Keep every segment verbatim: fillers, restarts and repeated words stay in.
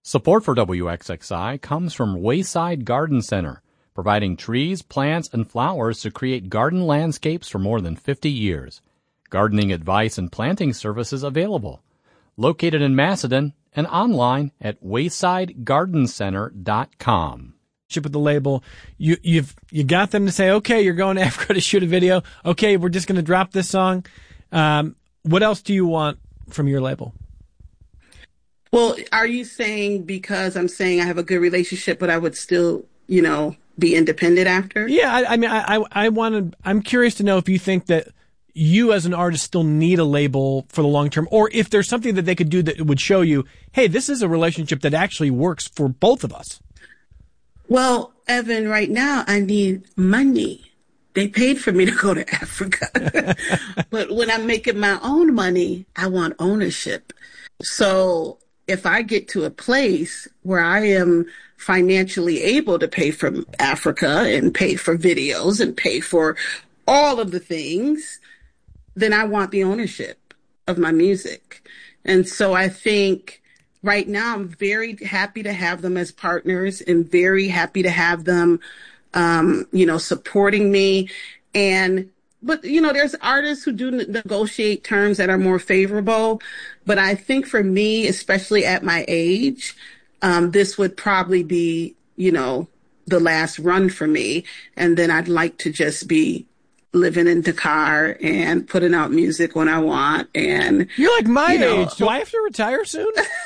Support for W X X I comes from Wayside Garden Center, providing trees, plants, and flowers to create garden landscapes for more than fifty years. Gardening advice and planting services available. Located in Macedon and online at wayside garden center dot com. With the label, you you've you got them to say, okay, you're going to Africa to shoot a video. Okay, we're just going to drop this song. Um, what else do you want from your label? Well, are you saying because I'm saying I have a good relationship, but I would still, you know, be independent after? Yeah, I, I mean, I I, I want to. I'm curious to know if you think that you as an artist still need a label for the long term, or if there's something that they could do that would show you, hey, this is a relationship that actually works for both of us. Well, Evan, right now I need money. They paid for me to go to Africa. But when I'm making my own money, I want ownership. So if I get to a place where I am financially able to pay for Africa and pay for videos and pay for all of the things, then I want the ownership of my music. And so I think right now I'm very happy to have them as partners and very happy to have them, um, you know, supporting me. And But, you know, there's artists who do negotiate terms that are more favorable. But I think for me, especially at my age, um, this would probably be, you know, the last run for me. And then I'd like to just be living in Dakar and putting out music when I want. And you're like my you know, age. Do I have to retire soon?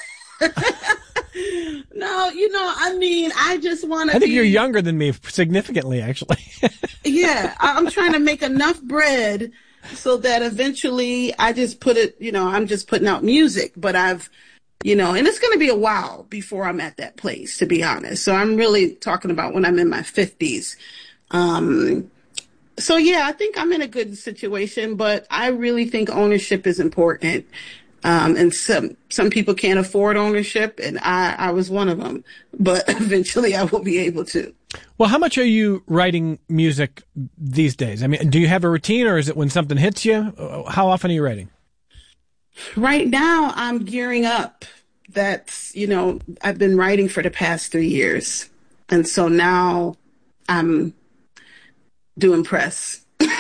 No, you know, I mean, I just want to I think be, you're younger than me, significantly, actually. Yeah, I'm trying to make enough bread so that eventually I just put it, you know, I'm just putting out music. But I've, you know, and it's going to be a while before I'm at that place, to be honest. So I'm really talking about when I'm in my fifties. Um, so, yeah, I think I'm in a good situation, but I really think ownership is important. Um, and some some people can't afford ownership, and I, I was one of them. But eventually I will be able to. Well, how much are you writing music these days? I mean, do you have a routine, or is it when something hits you? How often are you writing? Right now, I'm gearing up. That's, you know, I've been writing for the past three years. And so now I'm doing press.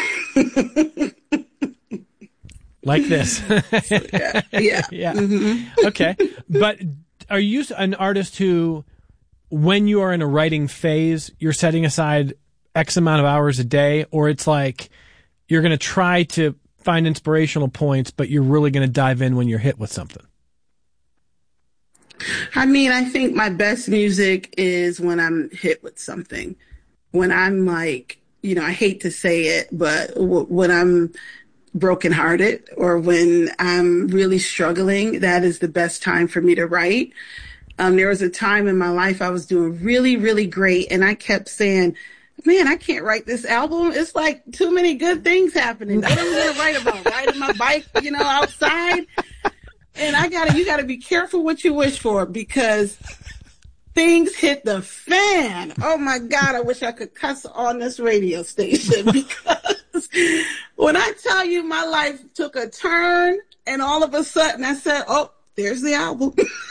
Like this. So, yeah. Yeah. Yeah. Mm-hmm. Okay. But are you an artist who, when you are in a writing phase, you're setting aside X amount of hours a day, or it's like you're going to try to find inspirational points, but you're really going to dive in when you're hit with something? I mean, I think my best music is when I'm hit with something. When I'm like, you know, I hate to say it, but w- when I'm brokenhearted or when I'm really struggling, that is the best time for me to write. Um, there was a time in my life I was doing really, really great, and I kept saying, man, I can't write this album. It's like too many good things happening. What am I going to write about? Riding my bike, you know, outside? And I gotta, you gotta be careful what you wish for, because things hit the fan. Oh my God, I wish I could cuss on this radio station, because when I tell you my life took a turn and all of a sudden I said, oh, there's the album.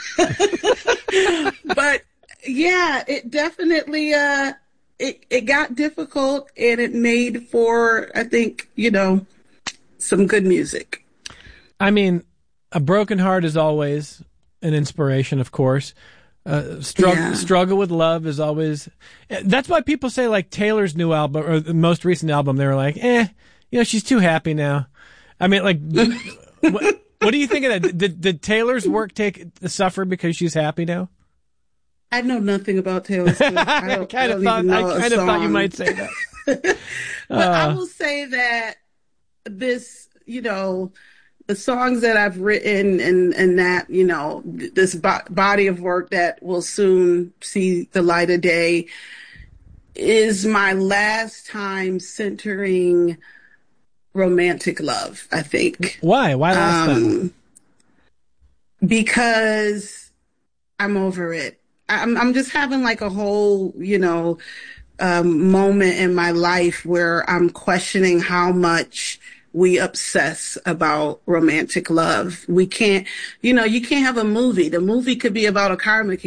But yeah, it definitely, uh, it, it got difficult, and it made for, I think, you know, some good music. I mean, a broken heart is always an inspiration, of course. Uh, struggle, yeah. struggle with love is always. That's why people say, like, Taylor's new album or the most recent album, they were like, eh, you know, she's too happy now. I mean, like, what, what do you think of that? Did, did Taylor's work take suffer because she's happy now? I know nothing about Taylor Swift. I, don't, kind I of don't thought even know I kind of thought you might say that. But uh, I will say that this, you know, the songs that I've written and, and that, you know, this bo- body of work that will soon see the light of day is my last time centering romantic love, I think. Why? Why last um, time? Because I'm over it. I'm, I'm just having like a whole, you know, um, moment in my life where I'm questioning how much we obsess about romantic love. We can't, you know, you can't have a movie. The movie could be about a car mechanic